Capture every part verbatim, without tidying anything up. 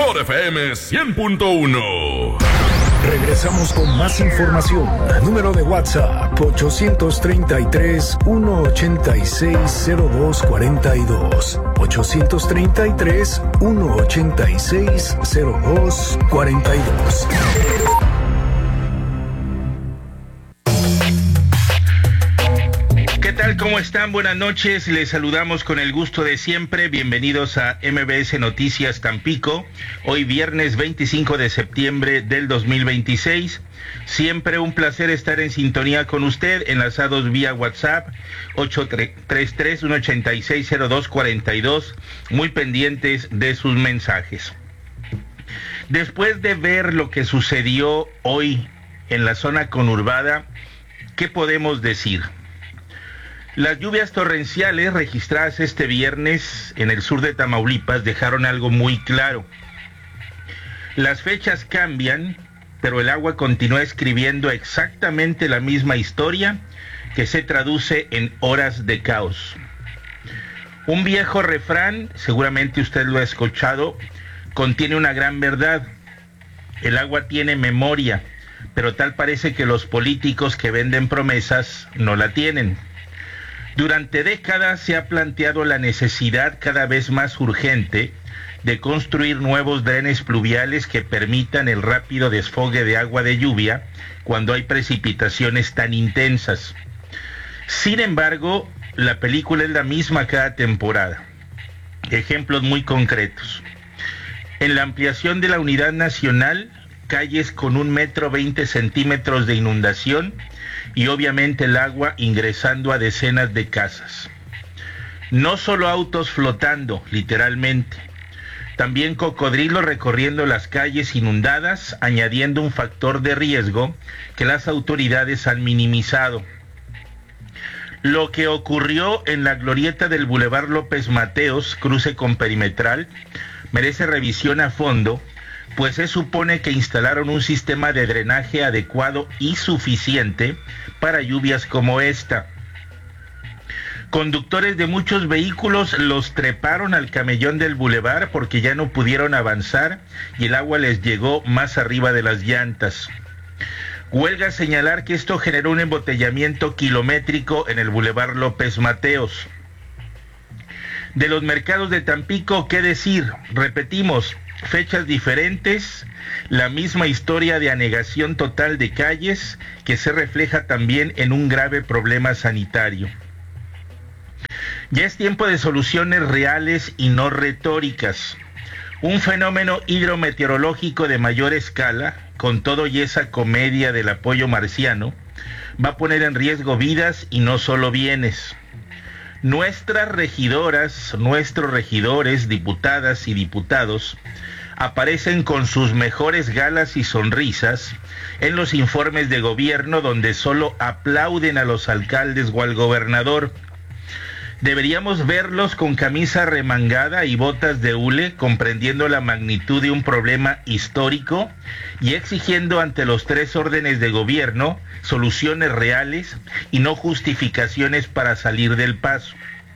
mejor F M cien punto uno. Regresamos con más información. Número de WhatsApp ocho tres tres, uno ocho seis, cero dos cuatro dos. ocho tres tres, uno ocho seis, cero dos cuatro dos. ¿Qué tal? ¿Cómo están? Buenas noches. Les saludamos con el gusto de siempre. Bienvenidos a M B S Noticias Tampico. Hoy viernes veinticinco de septiembre del dos mil veintiséis. Siempre un placer estar en sintonía con usted, enlazados vía WhatsApp ocho tres tres, uno ocho seis, cero dos cuatro dos, muy pendientes de sus mensajes. Después de ver lo que sucedió hoy en la zona conurbada, ¿qué podemos decir? Las lluvias torrenciales registradas este viernes en el sur de Tamaulipas dejaron algo muy claro. Las fechas cambian, pero el agua continúa escribiendo exactamente la misma historia que se traduce en horas de caos. Un viejo refrán, seguramente usted lo ha escuchado, contiene una gran verdad. El agua tiene memoria, pero tal parece que los políticos que venden promesas no la tienen. Durante décadas se ha planteado la necesidad cada vez más urgente de construir nuevos drenes pluviales que permitan el rápido desfogue de agua de lluvia cuando hay precipitaciones tan intensas. Sin embargo, la película es la misma cada temporada. Ejemplos muy concretos. En la ampliación de la unidad nacional, calles con un metro veinte centímetros de inundación y obviamente el agua ingresando a decenas de casas. No solo autos flotando, literalmente, también cocodrilos recorriendo las calles inundadas, añadiendo un factor de riesgo que las autoridades han minimizado. Lo que ocurrió en la glorieta del Boulevard López Mateos, cruce con Perimetral, merece revisión a fondo, pues se supone que instalaron un sistema de drenaje adecuado y suficiente para lluvias como esta. Conductores de muchos vehículos los treparon al camellón del bulevar porque ya no pudieron avanzar y el agua les llegó más arriba de las llantas. Huelga señalar que esto generó un embotellamiento kilométrico en el Boulevard López Mateos. De los mercados de Tampico, ¿qué decir? Repetimos, fechas diferentes, la misma historia de anegación total de calles que se refleja también en un grave problema sanitario. Ya es tiempo de soluciones reales y no retóricas. Un fenómeno hidrometeorológico de mayor escala, con todo y esa comedia del apoyo marciano, va a poner en riesgo vidas y no solo bienes. Nuestras regidoras, nuestros regidores, diputadas y diputados aparecen con sus mejores galas y sonrisas en los informes de gobierno donde solo aplauden a los alcaldes o al gobernador. Deberíamos verlos con camisa remangada y botas de hule, comprendiendo la magnitud de un problema histórico y exigiendo ante los tres órdenes de gobierno soluciones reales y no justificaciones para salir del paso.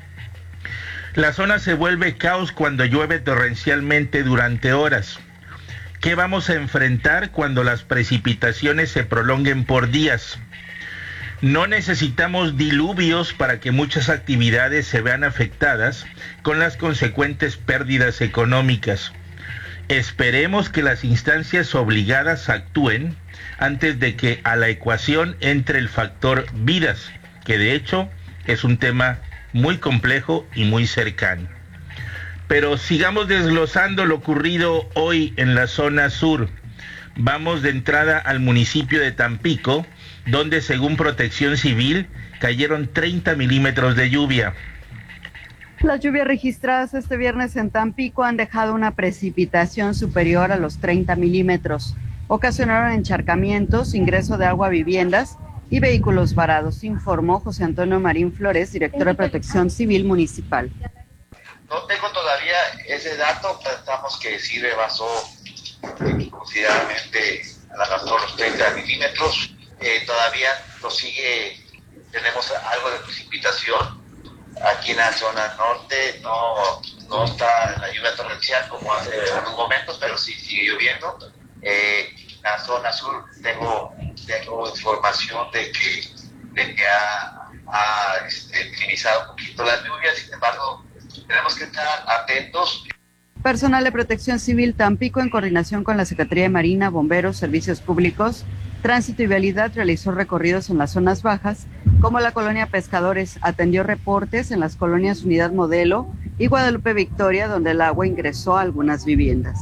La zona se vuelve caos cuando llueve torrencialmente durante horas. ¿Qué vamos a enfrentar cuando las precipitaciones se prolonguen por días? No necesitamos diluvios para que muchas actividades se vean afectadas con las consecuentes pérdidas económicas. Esperemos que las instancias obligadas actúen antes de que a la ecuación entre el factor vidas, que de hecho es un tema muy complejo y muy cercano. Pero sigamos desglosando lo ocurrido hoy en la zona sur. Vamos de entrada al municipio de Tampico, donde según Protección Civil cayeron treinta milímetros de lluvia. Las lluvias registradas este viernes en Tampico han dejado una precipitación superior a los treinta milímetros. Ocasionaron encharcamientos, ingreso de agua a viviendas y vehículos varados, informó José Antonio Marín Flores, director de Protección Civil Municipal. No tengo todavía ese dato, pensamos que sí rebasó eh, considerablemente alcanzó los treinta milímetros. Eh, todavía nos sigue, tenemos algo de precipitación aquí en la zona norte, no no está la lluvia torrencial como hace unos momentos, pero sí sigue lloviendo. Eh, en la zona sur tengo, tengo información de que, de que ha, ha este, minimizado un poquito las lluvias, sin embargo, tenemos que estar atentos. Personal de Protección Civil Tampico, en coordinación con la Secretaría de Marina, Bomberos, Servicios Públicos, Tránsito y Vialidad, realizó recorridos en las zonas bajas, como la colonia Pescadores. Atendió reportes en las colonias Unidad Modelo y Guadalupe Victoria, donde el agua ingresó a algunas viviendas.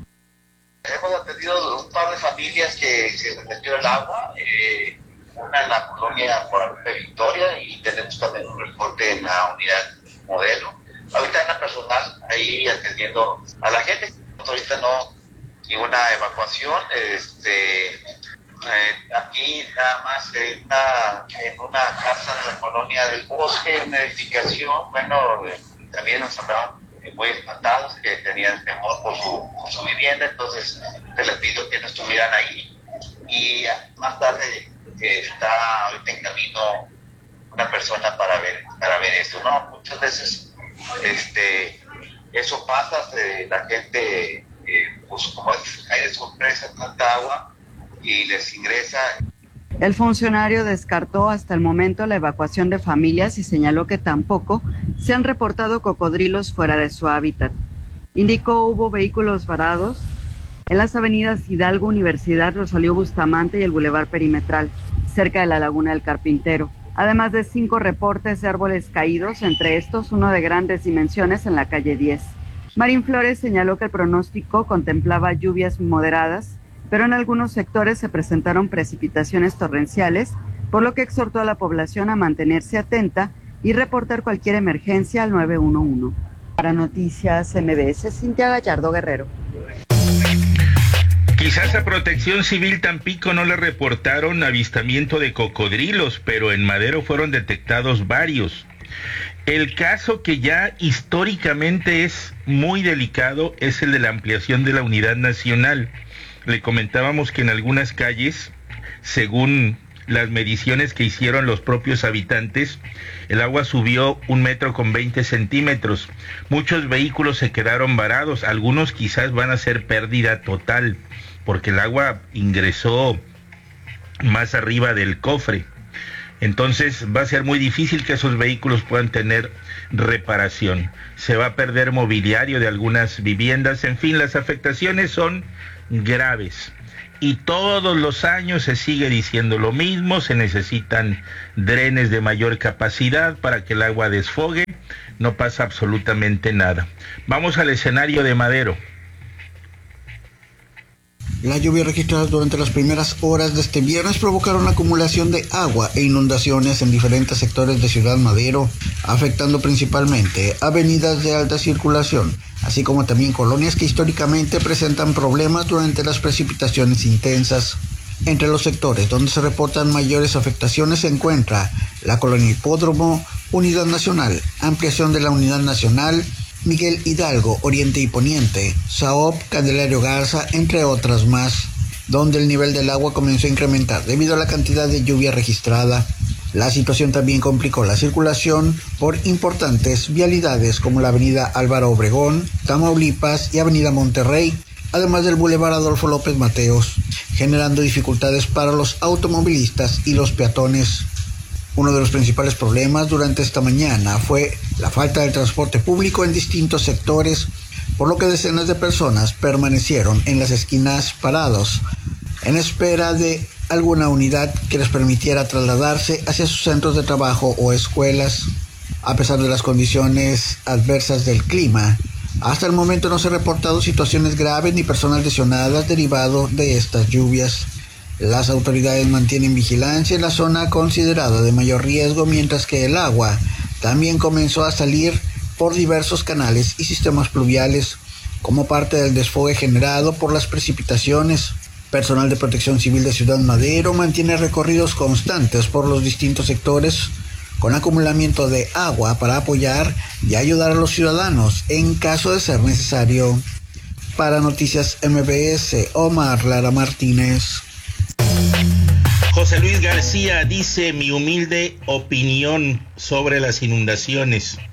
Hemos atendido un par de familias que se metió el agua, eh, una en la colonia Guadalupe Victoria, y tenemos también un reporte en la Unidad Modelo. Ahorita anda personal ahí atendiendo a la gente. Ahorita no ninguna evacuación. Este, eh, aquí nada más en una, en una casa de la colonia del Bosque, una edificación, bueno, eh, también nos hablaban eh, muy espantados, que tenían temor por su, por su vivienda, entonces se les pidió que no estuvieran ahí. Y más tarde eh, está ahorita en camino una persona para ver, para ver esto, ¿no? Muchas veces Este, eso pasa, eh, la gente, eh, pues como es, hay de sorpresa tanta agua y les ingresa. El funcionario descartó hasta el momento la evacuación de familias y señaló que tampoco se han reportado cocodrilos fuera de su hábitat. Indicó hubo vehículos varados en las avenidas Hidalgo, Universidad, Rosalío Bustamante y el Boulevard Perimetral, cerca de la Laguna del Carpintero. Además de cinco reportes de árboles caídos, entre estos uno de grandes dimensiones en la calle diez. Marín Flores señaló que el pronóstico contemplaba lluvias moderadas, pero en algunos sectores se presentaron precipitaciones torrenciales, por lo que exhortó a la población a mantenerse atenta y reportar cualquier emergencia al nueve uno uno. Para Noticias M B S, Cintia Gallardo Guerrero. Quizás a Protección Civil Tampico no le reportaron avistamiento de cocodrilos, pero en Madero fueron detectados varios. El caso que ya históricamente es muy delicado es el de la ampliación de la Unidad Nacional. Le comentábamos que en algunas calles, según las mediciones que hicieron los propios habitantes, el agua subió un metro con veinte centímetros. Muchos vehículos se quedaron varados, algunos quizás van a ser pérdida total, porque el agua ingresó más arriba del cofre. Entonces va a ser muy difícil que esos vehículos puedan tener reparación. Se va a perder mobiliario de algunas viviendas. En fin, las afectaciones son graves. Y todos los años se sigue diciendo lo mismo. Se necesitan drenes de mayor capacidad para que el agua desfogue. No pasa absolutamente nada. Vamos al escenario de Madero. Las lluvias registradas durante las primeras horas de este viernes provocaron acumulación de agua e inundaciones en diferentes sectores de Ciudad Madero, afectando principalmente avenidas de alta circulación, así como también colonias que históricamente presentan problemas durante las precipitaciones intensas. Entre los sectores donde se reportan mayores afectaciones se encuentra la colonia Hipódromo, Unidad Nacional, ampliación de la Unidad Nacional, Miguel Hidalgo, Oriente y Poniente, Saop, Candelario Garza, entre otras más, donde el nivel del agua comenzó a incrementar debido a la cantidad de lluvia registrada. La situación también complicó la circulación por importantes vialidades como la avenida Álvaro Obregón, Tamaulipas y avenida Monterrey, además del Boulevard Adolfo López Mateos, generando dificultades para los automovilistas y los peatones. Uno de los principales problemas durante esta mañana fue la falta de transporte público en distintos sectores, por lo que decenas de personas permanecieron en las esquinas parados en espera de alguna unidad que les permitiera trasladarse hacia sus centros de trabajo o escuelas. A pesar de las condiciones adversas del clima, hasta el momento no se han reportado situaciones graves ni personas lesionadas derivado de estas lluvias. Las autoridades mantienen vigilancia en la zona considerada de mayor riesgo, mientras que el agua también comenzó a salir por diversos canales y sistemas pluviales como parte del desfogue generado por las precipitaciones. Personal de Protección Civil de Ciudad Madero mantiene recorridos constantes por los distintos sectores con acumulamiento de agua para apoyar y ayudar a los ciudadanos en caso de ser necesario. Para Noticias M B S, Omar Lara Martínez. José Luis García dice: mi humilde opinión sobre las inundaciones.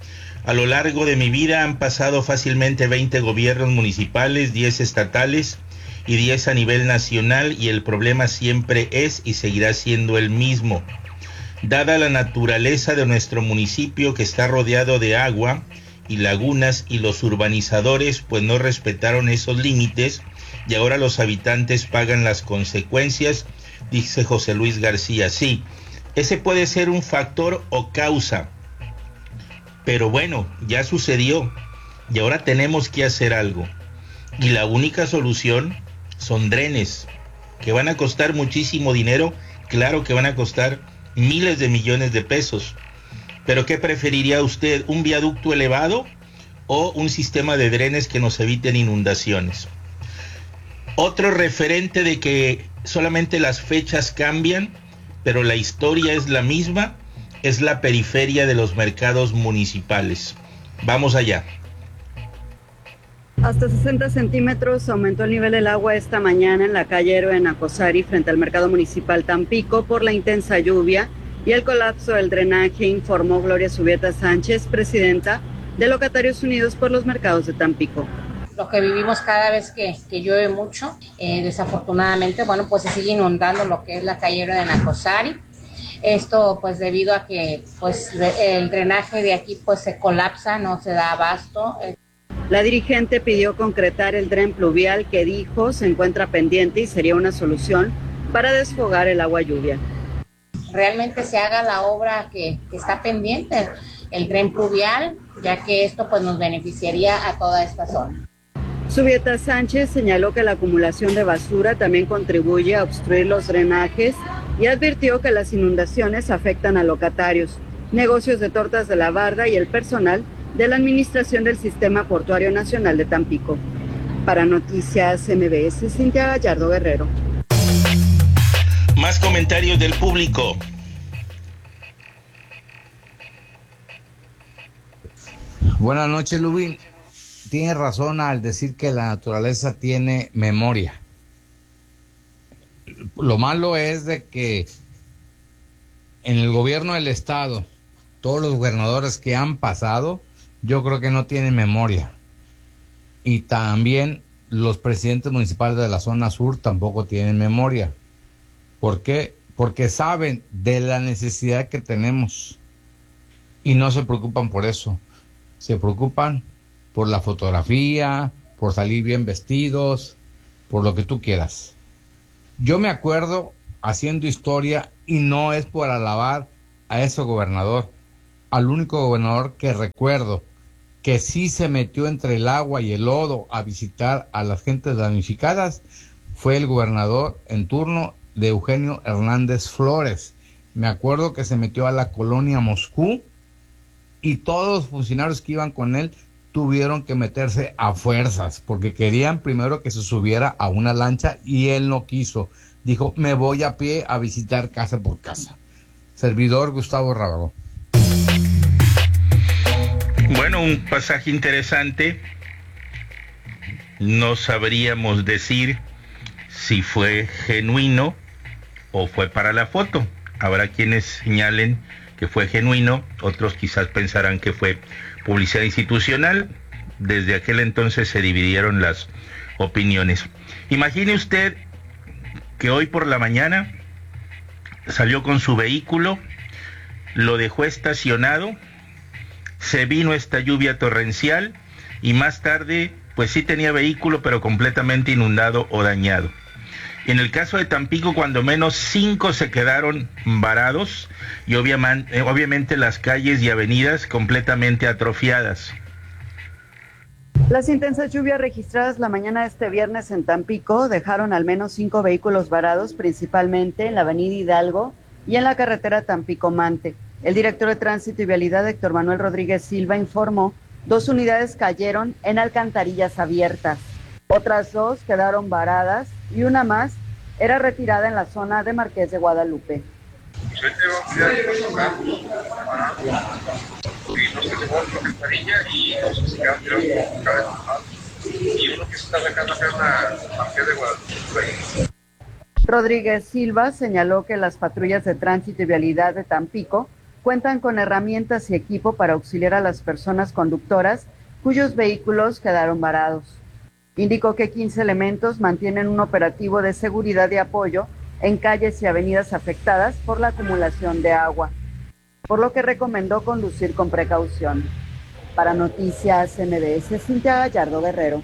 A lo largo de mi vida han pasado fácilmente veinte gobiernos municipales, diez estatales y diez a nivel nacional, y el problema siempre es y seguirá siendo el mismo. Dada la naturaleza de nuestro municipio, que está rodeado de agua y lagunas, y los urbanizadores pues no respetaron esos límites, y ahora los habitantes pagan las consecuencias, dice José Luis García. Sí, ese puede ser un factor o causa, pero bueno, ya sucedió y ahora tenemos que hacer algo, y la única solución son drenes, que van a costar muchísimo dinero. Claro que van a costar miles de millones de pesos, pero ¿qué preferiría usted? ¿Un viaducto elevado o un sistema de drenes que nos eviten inundaciones? Otro referente de que solamente las fechas cambian, pero la historia es la misma, es la periferia de los mercados municipales. Vamos allá. Hasta sesenta centímetros aumentó el nivel del agua esta mañana en la calle Héroe Nacosari frente al mercado municipal Tampico por la intensa lluvia y el colapso del drenaje, informó Gloria Subieta Sánchez, presidenta de Locatarios Unidos por los Mercados de Tampico. Lo que vivimos cada vez que, que llueve mucho, eh, desafortunadamente, bueno, pues se sigue inundando lo que es la calle Héroe de Nacosari. Esto pues debido a que pues el drenaje de aquí pues se colapsa, no se da abasto. La dirigente pidió concretar el dren pluvial que dijo se encuentra pendiente y sería una solución para desfogar el agua lluvia. Realmente se haga la obra que, que está pendiente, el dren pluvial, ya que esto pues nos beneficiaría a toda esta zona. Subieta Sánchez señaló que la acumulación de basura también contribuye a obstruir los drenajes y advirtió que las inundaciones afectan a locatarios, negocios de tortas de la barda y el personal de la Administración del Sistema Portuario Nacional de Tampico. Para Noticias M B S, Cintia Gallardo Guerrero. Más comentarios del público. Buenas noches, Lubín. Tienes razón al decir que la naturaleza tiene memoria. Lo malo es de que en el gobierno del estado, todos los gobernadores que han pasado, yo creo que no tienen memoria. Y también los presidentes municipales de la zona sur tampoco tienen memoria. ¿Por qué? Porque saben de la necesidad que tenemos y no se preocupan por eso. Se preocupan por la fotografía, por salir bien vestidos, por lo que tú quieras. Yo me acuerdo haciendo historia, y no es por alabar a ese gobernador, al único gobernador que recuerdo que sí se metió entre el agua y el lodo a visitar a las gentes damnificadas, fue el gobernador en turno de Eugenio Hernández Flores. Me acuerdo que se metió a la colonia Moscú y todos los funcionarios que iban con él tuvieron que meterse a fuerzas porque querían primero que se subiera a una lancha y él no quiso. Dijo, me voy a pie a visitar casa por casa. Servidor Gustavo Rábago. Bueno, un pasaje interesante. No sabríamos decir si fue genuino o fue para la foto. Habrá quienes señalen que fue genuino, otros quizás pensarán que fue publicidad institucional. Desde aquel entonces se dividieron las opiniones. Imagine usted que hoy por la mañana salió con su vehículo, lo dejó estacionado, se vino esta lluvia torrencial y más tarde pues sí tenía vehículo pero completamente inundado o dañado. En el caso de Tampico, cuando menos cinco se quedaron varados y obviamente, obviamente las calles y avenidas completamente atrofiadas. Las intensas lluvias registradas la mañana de este viernes en Tampico dejaron al menos cinco vehículos varados, principalmente en la avenida Hidalgo y en la carretera Tampico-Mante. El director de Tránsito y Vialidad, Héctor Manuel Rodríguez Silva, informó dos unidades cayeron en alcantarillas abiertas. Otras dos quedaron varadas y una más era retirada en la zona de Marqués de Guadalupe. Rodríguez Silva señaló que las patrullas de tránsito y vialidad de Tampico cuentan con herramientas y equipo para auxiliar a las personas conductoras cuyos vehículos quedaron varados. Indicó que quince elementos mantienen un operativo de seguridad y apoyo en calles y avenidas afectadas por la acumulación de agua, por lo que recomendó conducir con precaución. Para Noticias M B S, Cintia Gallardo Guerrero.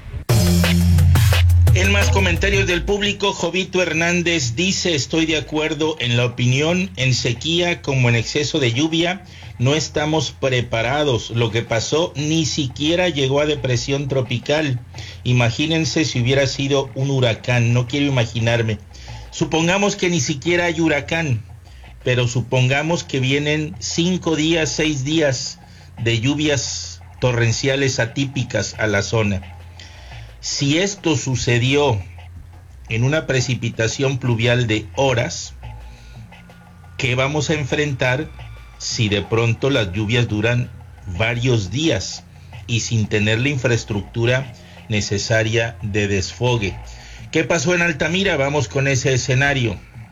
En más comentarios del público, Jovito Hernández dice: estoy de acuerdo en la opinión, en sequía como en exceso de lluvia, no estamos preparados. Lo que pasó ni siquiera llegó a depresión tropical. Imagínense si hubiera sido un huracán, no quiero imaginarme. Supongamos que ni siquiera hay huracán, pero supongamos que vienen cinco días, seis días de lluvias torrenciales atípicas a la zona. Si esto sucedió en una precipitación pluvial de horas, ¿qué vamos a enfrentar si de pronto las lluvias duran varios días y sin tener la infraestructura necesaria de desfogue? ¿Qué pasó en Altamira? Vamos con ese escenario.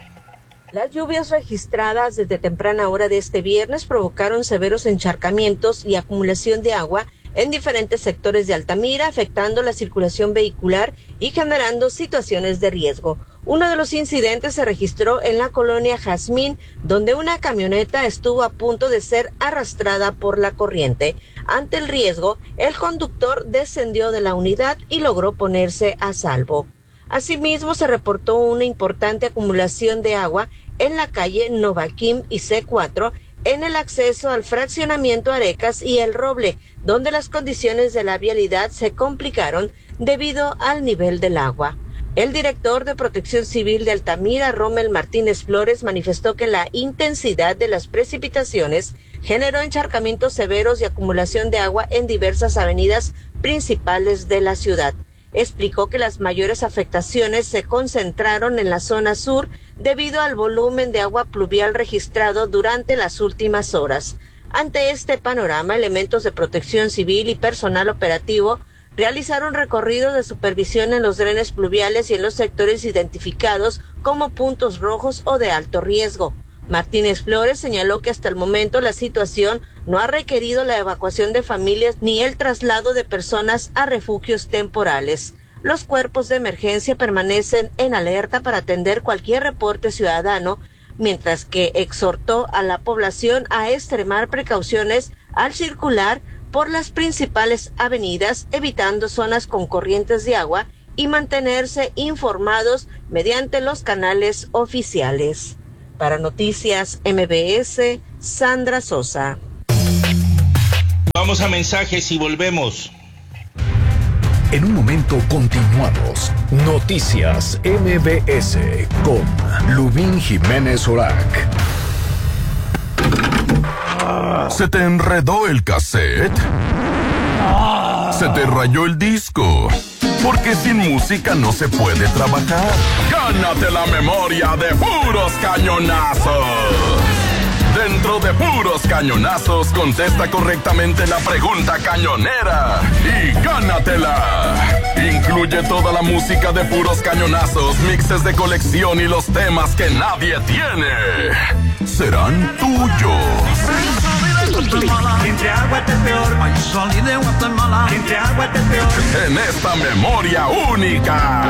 Las lluvias registradas desde temprana hora de este viernes provocaron severos encharcamientos y acumulación de agua en diferentes sectores de Altamira, afectando la circulación vehicular y generando situaciones de riesgo. Uno de los incidentes se registró en la colonia Jazmín, donde una camioneta estuvo a punto de ser arrastrada por la corriente. Ante el riesgo, el conductor descendió de la unidad y logró ponerse a salvo. Asimismo, se reportó una importante acumulación de agua en la calle Novaquim y C cuatro, en el acceso al fraccionamiento Arecas y El Roble, donde las condiciones de la vialidad se complicaron debido al nivel del agua. El director de Protección Civil de Altamira, Rommel Martínez Flores, manifestó que la intensidad de las precipitaciones generó encharcamientos severos y acumulación de agua en diversas avenidas principales de la ciudad. Explicó que las mayores afectaciones se concentraron en la zona sur debido al volumen de agua pluvial registrado durante las últimas horas. Ante este panorama, elementos de Protección Civil y personal operativo realizaron recorridos de supervisión en los drenes pluviales y en los sectores identificados como puntos rojos o de alto riesgo. Martínez Flores señaló que hasta el momento la situación no ha requerido la evacuación de familias ni el traslado de personas a refugios temporales. Los cuerpos de emergencia permanecen en alerta para atender cualquier reporte ciudadano, mientras que exhortó a la población a extremar precauciones al circular por las principales avenidas, evitando zonas con corrientes de agua y mantenerse informados mediante los canales oficiales. Para Noticias M B S, Sandra Sosa. Vamos a mensajes y volvemos. En un momento continuamos. Noticias M B S con Lubín Jiménez Orac. ¿Se te enredó el cassette? ¿Se te rayó el disco? Porque sin música no se puede trabajar. Gánate la memoria de Puros Cañonazos. Dentro de Puros Cañonazos, contesta correctamente la pregunta cañonera y gánatela. Incluye toda la música de Puros Cañonazos, mixes de colección y los temas que nadie tiene. Serán tuyos. En esta memoria única.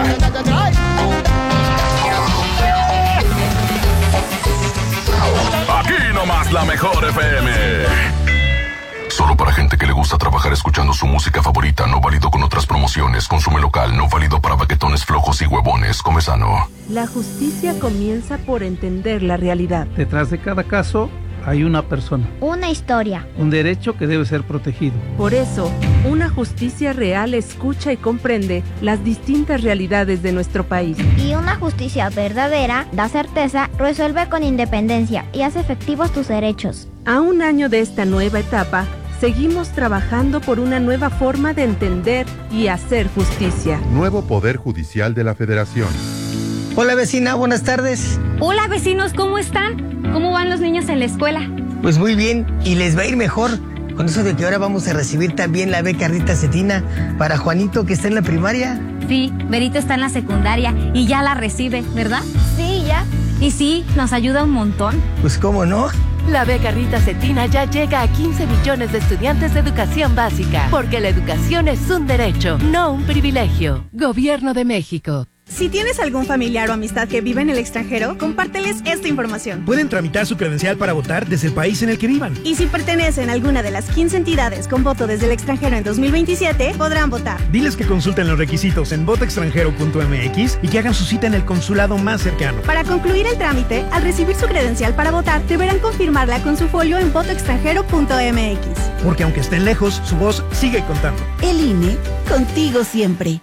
Aquí nomás la mejor F M. Solo para gente que le gusta trabajar escuchando su música favorita, no válido con otras promociones. Consume local, no válido para baquetones flojos y huevones. Come sano. La justicia comienza por entender la realidad. Detrás de cada caso hay una persona. Una historia. Un derecho que debe ser protegido. Por eso, una justicia real escucha y comprende las distintas realidades de nuestro país. Y una justicia verdadera da certeza, resuelve con independencia y hace efectivos tus derechos. A un año de esta nueva etapa, seguimos trabajando por una nueva forma de entender y hacer justicia. Nuevo Poder Judicial de la Federación. Hola vecina, buenas tardes. Hola vecinos, ¿cómo están? ¿Cómo van los niños en la escuela? Pues muy bien, y les va a ir mejor, con eso de que ahora vamos a recibir también la beca Rita Cetina para Juanito, que está en la primaria. Sí, Berito está en la secundaria y ya la recibe, ¿verdad? Sí, ya. Y sí, nos ayuda un montón. Pues cómo no, La beca Rita Cetina ya llega a quince millones de estudiantes de educación básica, porque la educación es un derecho, no un privilegio. Gobierno de México. Si tienes algún familiar o amistad que vive en el extranjero, compárteles esta información. Pueden tramitar su credencial para votar desde el país en el que vivan. Y si pertenecen a alguna de las quince entidades con voto desde el extranjero en dos mil veintisiete, podrán votar. Diles que consulten los requisitos en voto extranjero punto m x y que hagan su cita en el consulado más cercano. Para concluir el trámite, al recibir su credencial para votar, deberán confirmarla con su folio en voto extranjero punto m x. Porque aunque estén lejos, su voz sigue contando. El I N E, contigo siempre.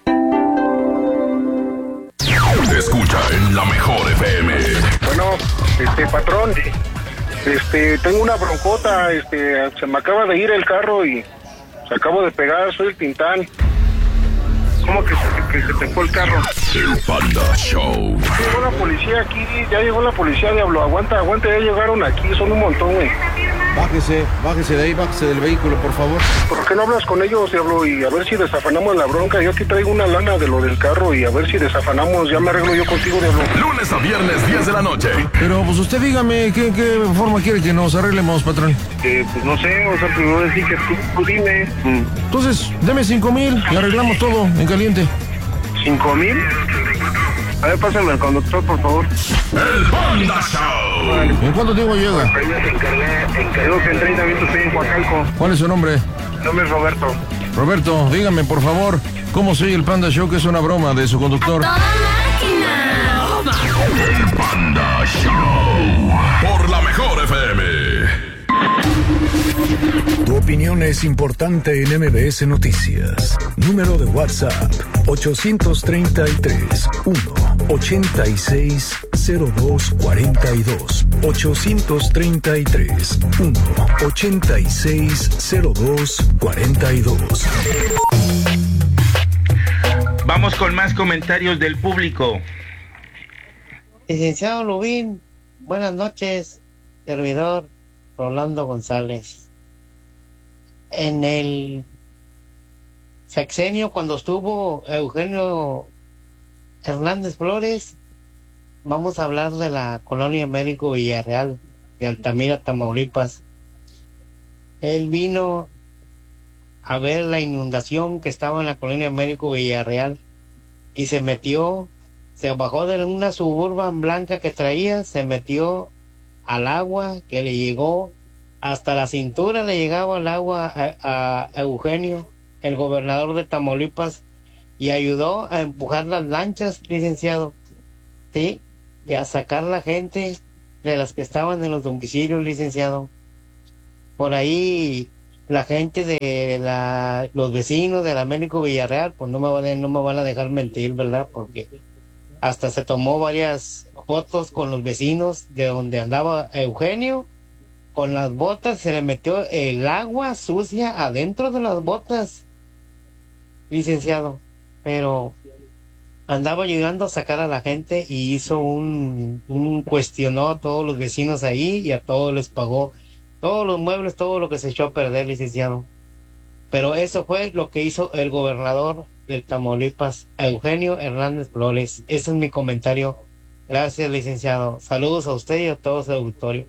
Te escucha en la mejor F M. Bueno, este, patrón, este, tengo una broncota, este, se me acaba de ir el carro y se acabo de pegar, soy el Tintán. ¿Cómo que se, que se te fue el carro? El Panda Show. Ya llegó la policía aquí, ya llegó la policía, Diablo, aguanta, aguanta, ya llegaron aquí, son un montón, güey. Bájese, bájese de ahí, bájese del vehículo, por favor. ¿Por qué no hablas con ellos, Diablo? Y a ver si desafanamos la bronca. Yo aquí traigo una lana de lo del carro y a ver si desafanamos. Ya me arreglo yo contigo, Diablo. Lunes a viernes, diez de la noche. Pero, pues usted dígame, ¿qué, qué forma quiere que nos arreglemos, patrón? Eh, pues no sé, o sea, primero decir que tú, tú dime. Mm. Entonces, deme cinco mil y arreglamos todo en caliente. ¿Cinco mil? A ver, pásame al conductor, por favor. El Panda Show. ¿En cuánto tiempo llega? Encargo que en treinta minutos estoy en Coacalco. ¿Cuál es su nombre? Mi nombre es Roberto. Roberto, dígame, por favor, ¿cómo se oye el Panda Show, que es una broma de su conductor? ¡A toda máquina! El Panda Show. Por la mejor F M. Tu opinión es importante en M B S Noticias. Número de WhatsApp ocho tres tres, uno, ocho seis, cero dos cuatro dos. ocho tres tres, uno, ocho seis, cero dos cuatro dos. Vamos con más comentarios del público. Licenciado Lubín, buenas noches. Servidor Rolando González. En el sexenio, cuando estuvo Eugenio Hernández Flores, vamos a hablar de la colonia Médico Villarreal de Altamira, Tamaulipas. Él vino a ver la inundación que estaba en la colonia Médico Villarreal y se metió, se bajó de una Suburban blanca que traía, se metió al agua que le llegó hasta la cintura, le llegaba el agua a, a Eugenio, el gobernador de Tamaulipas, y ayudó a empujar las lanchas, licenciado, sí, y a sacar la gente de las que estaban en los domicilios, licenciado. Por ahí la gente de la, los vecinos de la Médico Villarreal, pues no me van a, no me van a dejar mentir, ¿verdad? Porque hasta se tomó varias fotos con los vecinos de donde andaba Eugenio, con las botas, se le metió el agua sucia adentro de las botas, licenciado, pero andaba ayudando a sacar a la gente y hizo un, un cuestionó a todos los vecinos ahí y a todos les pagó todos los muebles, todo lo que se echó a perder, licenciado. Pero eso fue lo que hizo el gobernador del Tamaulipas, Eugenio Hernández Flores. Ese es mi comentario. Gracias, licenciado. Saludos a usted y a todo su auditorio.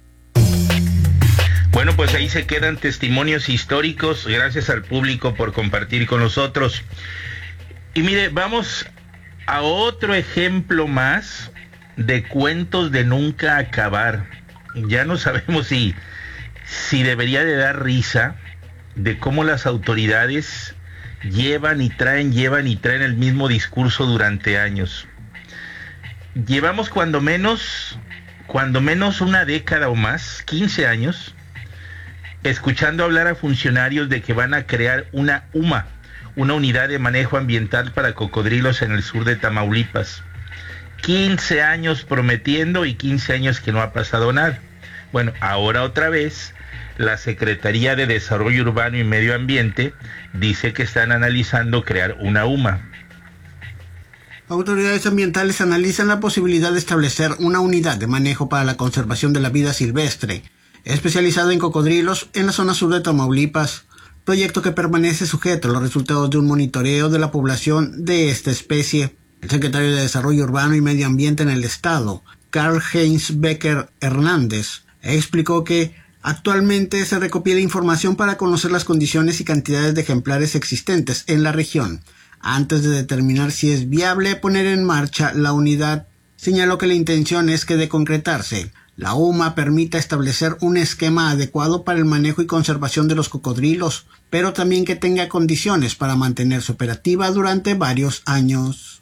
Bueno, pues ahí se quedan testimonios históricos. Gracias al público por compartir con nosotros. Y mire, vamos a otro ejemplo más de cuentos de nunca acabar. Ya no sabemos si, si debería de dar risa de cómo las autoridades llevan y traen, llevan y traen el mismo discurso durante años. Llevamos cuando menos, cuando menos una década o más, quince años, escuchando hablar a funcionarios de que van a crear una U M A, una unidad de manejo ambiental para cocodrilos en el sur de Tamaulipas. quince años prometiendo y quince años que no ha pasado nada. Bueno, ahora otra vez, la Secretaría de Desarrollo Urbano y Medio Ambiente dice que están analizando crear una U M A. Autoridades ambientales analizan la posibilidad de establecer una unidad de manejo para la conservación de la vida silvestre, especializada en cocodrilos en la zona sur de Tamaulipas, proyecto que permanece sujeto a los resultados de un monitoreo de la población de esta especie. El secretario de Desarrollo Urbano y Medio Ambiente en el estado, Karl-Heinz Becker Hernández, Explicó que actualmente se recopila información para conocer las condiciones y cantidades de ejemplares existentes en la región, antes de determinar si es viable poner en marcha la unidad. Señaló que la intención es que, de concretarse, la U M A permita establecer un esquema adecuado para el manejo y conservación de los cocodrilos, pero también que tenga condiciones para mantenerse operativa durante varios años.